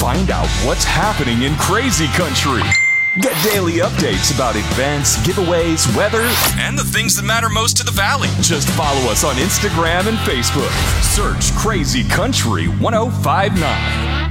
Find out what's happening in crazy country. Get daily updates about events, giveaways, weather, and the things that matter most to the Valley. Just follow us on Instagram and Facebook. Search Crazy Country 1059.